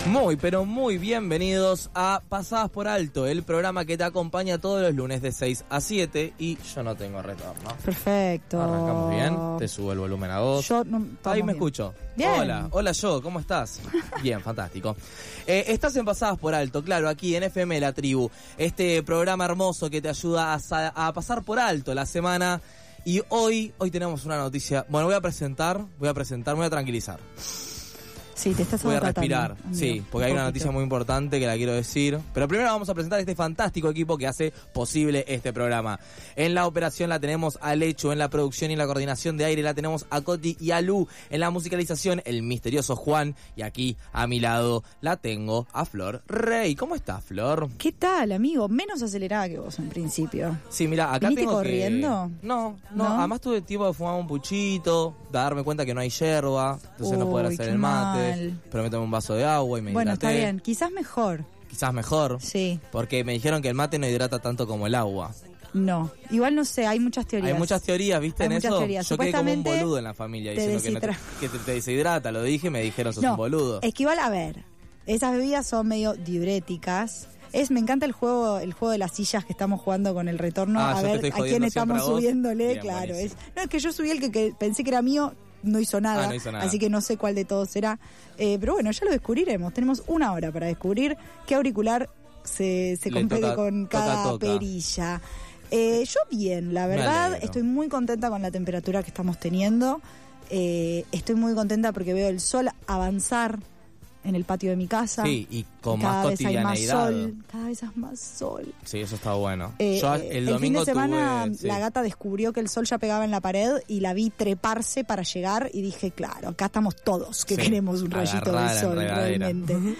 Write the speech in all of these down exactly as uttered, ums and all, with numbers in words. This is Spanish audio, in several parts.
Muy, pero muy bienvenidos a Pasadas por Alto, el programa que te acompaña todos los lunes de seis a siete y yo no tengo retorno. Perfecto. Arrancamos bien, te subo el volumen a vos. Yo no, Ahí me bien. escucho. Bien. Hola, hola yo, ¿cómo estás? Bien, fantástico. Eh, estás en Pasadas por Alto, claro, aquí en F M La Tribu, este programa hermoso que te ayuda a, sa- a pasar por alto la semana. Y hoy, hoy tenemos una noticia. Bueno, voy a presentar, voy a presentar, me voy a tranquilizar. Sí, te estás Voy a agotando, respirar, amigo, sí, porque hay un una poquito. noticia muy importante que la quiero decir. Pero primero vamos a presentar este fantástico equipo que hace posible este programa. En la operación la tenemos a Lechu, en la producción y en la coordinación de aire la tenemos a Coti y a Lu. En la musicalización, el misterioso Juan. Y aquí, a mi lado, la tengo a Flor Rey. ¿Cómo estás, Flor? ¿Qué tal, amigo? Menos acelerada que vos en principio. Sí, mira, acá ¿Viniste tengo corriendo? que... No, no, ¿No? además tuve tiempo de fumar un puchito, de darme cuenta que no hay yerba, entonces no poder Uy, hacer qué el mate. mal. Pero me tomé un vaso de agua y me Bueno, hidraté. está bien. Quizás mejor. Quizás mejor. Sí. Porque me dijeron que el mate no hidrata tanto como el agua. No. Igual no sé, hay muchas teorías. Hay muchas teorías, ¿viste? Hay en muchas eso. teorías. Yo quedé como un Supuestamente boludo en la familia te diciendo que, no te, deshidrata. que te, te deshidrata. Lo dije y me dijeron, sos No, un boludo. es que igual, a ver, esas bebidas son medio diuréticas. Es, me encanta el juego, el juego de las sillas que estamos jugando con el retorno. Ah, a yo te ver estoy a jodiendo quién siempre estamos a vos. subiéndole, Bien, claro. Es, buenísimo. no, es que yo subí el que, que pensé que era mío, no hizo nada, Ah, no hizo nada. así que no sé cuál de todos será. Eh, pero bueno, ya lo descubriremos. Tenemos una hora para descubrir qué auricular se, se Le complete toca- con toca, cada toca. perilla. Eh, yo bien, la Me verdad, alegro. estoy muy contenta con la temperatura que estamos teniendo. Eh, estoy muy contenta porque veo el sol avanzar en el patio de mi casa. Sí, y con Cada más vez hay más cotidianeidad. sol, cada vez hay más sol. Sí, eso está bueno. Eh, Yo eh, el el domingo fin de semana tuve... sí. la gata descubrió que el sol ya pegaba en la pared y la vi treparse para llegar y dije, claro, acá estamos todos que Sí, queremos un rayito agarrá de la sol enredadera. realmente.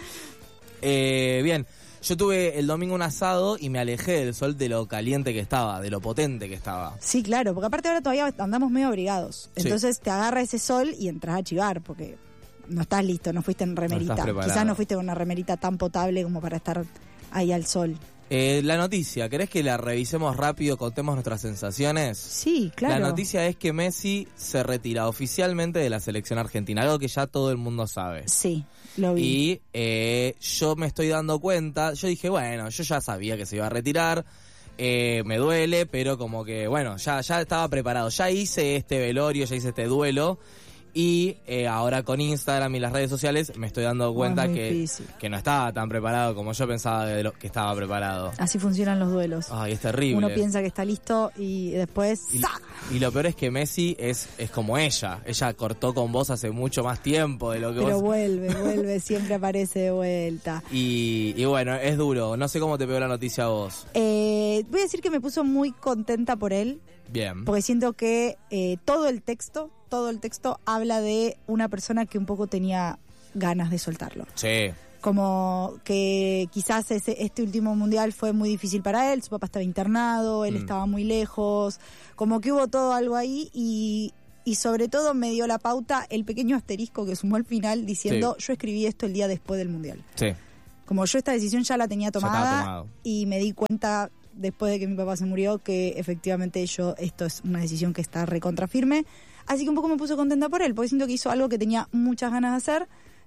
Eh, bien, yo tuve el domingo un asado y me alejé del sol de lo caliente que estaba, de lo potente que estaba. Sí, claro, porque aparte ahora todavía andamos medio abrigados. Sí. Entonces te agarra ese sol y entras a chivar porque no estás listo, no fuiste en remerita. estás preparado. Quizás no fuiste con una remerita tan potable como para estar ahí al sol. Eh, la noticia, ¿querés que la revisemos rápido, contemos nuestras sensaciones? Sí, claro. La noticia es que Messi se retira oficialmente de la selección argentina, algo que ya todo el mundo sabe. Sí, lo vi. Y eh, yo me estoy dando cuenta, yo dije, bueno, yo ya sabía que se iba a retirar, eh, me duele, pero como que, bueno, ya, ya estaba preparado, ya hice este velorio, ya hice este duelo. Y eh, ahora con Instagram y las redes sociales me estoy dando cuenta Oh, es muy que, difícil. que no estaba tan preparado como yo pensaba de lo que estaba preparado. Así funcionan los duelos. Ay, es terrible. Uno piensa que está listo y después Y, ¡zac! y lo peor es que Messi es, es como ella. Ella cortó con vos hace mucho más tiempo de lo que Pero vos... vuelve, vuelve, siempre aparece de vuelta. Y, y bueno, es duro. No sé cómo te pegó la noticia a vos. Eh, voy a decir que me puso muy contenta por él, Bien. porque siento que eh, todo el texto, todo el texto habla de una persona que un poco tenía ganas de soltarlo. Sí. Como que quizás ese, este último mundial fue muy difícil para él, su papá estaba internado, él Mm. estaba muy lejos, como que hubo todo algo ahí y, y sobre todo me dio la pauta el pequeño asterisco que sumó al final diciendo yo escribí esto el día después del mundial. Sí. Como yo esta decisión ya la tenía estaba tomada tomado. y me di cuenta después de que mi papá se murió que efectivamente yo esto es una decisión que está recontra firme. Así que un poco me puso contenta por él, porque siento que hizo algo que tenía muchas ganas de hacer,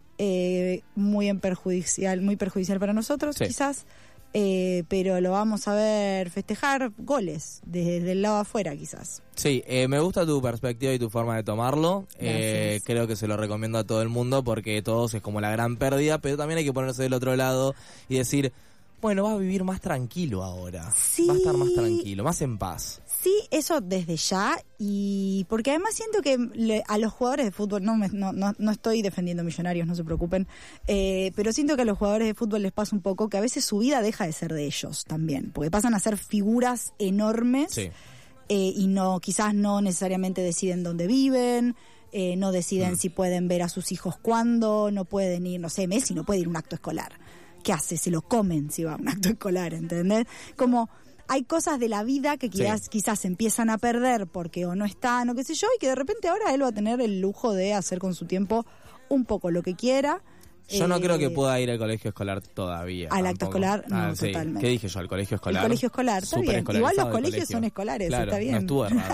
eh, muy en perjudicial, muy perjudicial para nosotros, Sí. quizás, eh, pero lo vamos a ver festejar goles desde el lado afuera, quizás. Sí, eh, me gusta tu perspectiva y tu forma de tomarlo. Eh, Gracias. creo que se lo recomiendo a todo el mundo porque todos es como la gran pérdida, pero también hay que ponerse del otro lado y decir, bueno, va a vivir más tranquilo ahora. Sí. Va a estar más tranquilo, más en paz. Sí, eso desde ya, y porque además siento que le- a los jugadores de fútbol, no, me, no, no, no estoy defendiendo Millonarios, no se preocupen, eh, pero siento que a los jugadores de fútbol les pasa un poco que a veces su vida deja de ser de ellos también, porque pasan a ser figuras enormes Sí. eh, y no quizás no necesariamente deciden dónde viven, eh, no deciden Mm. si pueden ver a sus hijos cuándo, no pueden ir, no sé, Messi no puede ir a un acto escolar. ¿Qué hace? Se lo comen si va a un acto escolar, ¿entendés? Como hay cosas de la vida que quizás, Sí. quizás se empiezan a perder porque o no están o qué sé yo, y que de repente ahora él va a tener el lujo de hacer con su tiempo un poco lo que quiera, Yo no Eh, creo que pueda ir al colegio escolar todavía. Al acto tampoco. escolar, no, Ah, sí. totalmente. ¿Qué dije yo? ¿Al colegio escolar? El colegio escolar, está Súper bien. Igual los escolarizado el colegios colegio. son escolares, Claro, está bien. no estuvo raro.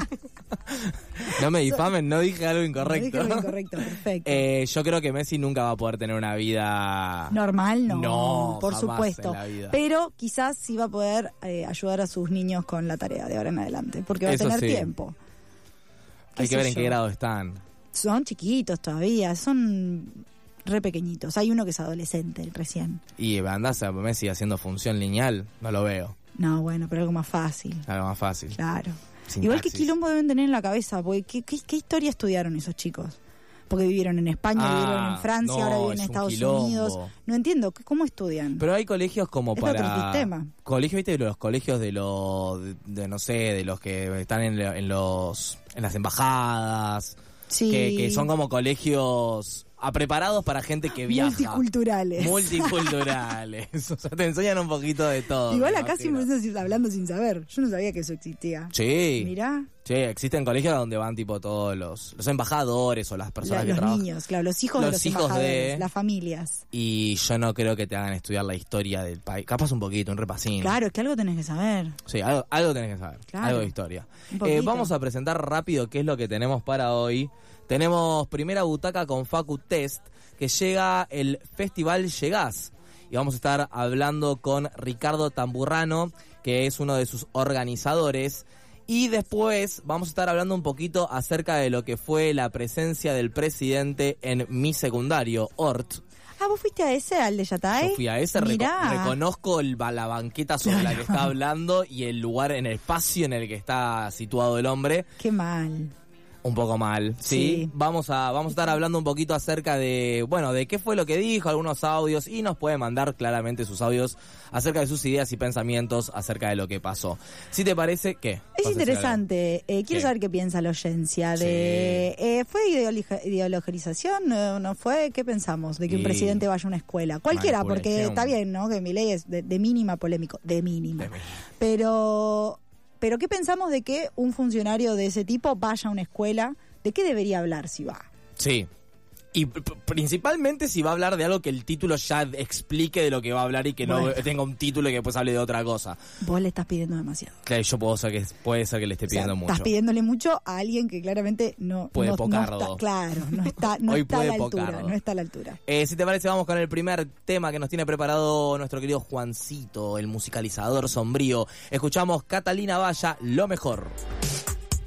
No me difamen, no dije algo No incorrecto. dije algo incorrecto, perfecto. Eh, yo creo que Messi nunca va a poder tener una vida Normal, no, No, por jamás supuesto. en la vida. Pero quizás sí va a poder eh, ayudar a sus niños con la tarea de ahora en adelante, porque va Eso a tener sí. tiempo. ¿Qué Hay que sé ver en yo? qué grado están. Son chiquitos todavía, son re pequeñitos. Hay uno que es adolescente recién. Y andás a Messi haciendo función lineal, no lo veo. No, bueno, pero algo más fácil. Algo más fácil. Claro. Sin Igual que taxis. quilombo deben tener en la cabeza, porque ¿qué, qué, qué historia estudiaron esos chicos? Porque vivieron en España, Ah, vivieron en Francia, no, ahora viven en es un Estados quilombo. Unidos. No entiendo, ¿cómo estudian? Pero hay colegios como Es para... otro sistema. Colegios, viste, los colegios de los, de, de, no sé, de los que están en, lo- en los, en las embajadas, Sí. que, que son como colegios a preparados para gente que viaja. Multiculturales. Multiculturales. O sea, te enseñan un poquito de todo. Igual me acá imagino. siempre estás hablando sin saber. Yo no sabía que eso existía. Sí. Mirá, Sí, existen colegios donde van tipo todos los, los embajadores o las personas la- que los trabajan. niños, claro, los hijos de Los los hijos embajadores, de- las familias. Y yo no creo que te hagan estudiar la historia del país. Capaz un poquito, un repasín. Claro, es que algo tenés que saber. Sí, algo, algo tenés que saber. Claro. Algo de historia. Un Eh, poquito. vamos a presentar rápido qué es lo que tenemos para hoy. Tenemos primera butaca con Facu Test, que llega el Festival Llegás. Y vamos a estar hablando con Ricardo Tamburrano, que es uno de sus organizadores. Y después vamos a estar hablando un poquito acerca de lo que fue la presencia del presidente en mi secundario, O R T. Ah, ¿vos fuiste a ese, al de Yatay? Yo fui a ese, reco- Mirá. reconozco el, ba- la banqueta sobre la que está hablando y el lugar, en el espacio en el que está situado el hombre. Qué mal. Un poco mal, ¿sí? Sí. Vamos a vamos a estar hablando un poquito acerca de, bueno, de qué fue lo que dijo, algunos audios, y nos puede mandar claramente sus audios acerca de sus ideas y pensamientos acerca de lo que pasó. ¿Sí te parece? ¿Qué? Es ¿Vas a decir algo? interesante. Eh, quiero ¿Qué? saber qué piensa la audiencia. De, eh, ¿Fue ideologi- ideologización? ¿No, no fue? ¿Qué pensamos? De que un Y- presidente vaya a una escuela. Cualquiera, porque Manipulación. está bien, ¿no? Que mi ley es de, de mínima polémico. De mínima. De mínima. Pero, pero, ¿qué pensamos de que un funcionario de ese tipo vaya a una escuela? ¿De qué debería hablar si va? Sí. Y p- p- principalmente si va a hablar de algo que el título ya explique de lo que va a hablar y que no Bueno. tenga un título y que después hable de otra cosa. Vos le estás pidiendo demasiado. Claro, yo puedo ser que puede ser que le esté O sea, pidiendo mucho. estás pidiéndole mucho a alguien que claramente no, Puede no, no pocardo. está, claro, no está, no Hoy está a puede la altura, pocardo. no está a la altura. Eh, si te parece, vamos con el primer tema que nos tiene preparado nuestro querido Juancito, el musicalizador sombrío. Escuchamos Catalina Valla, Lo Mejor.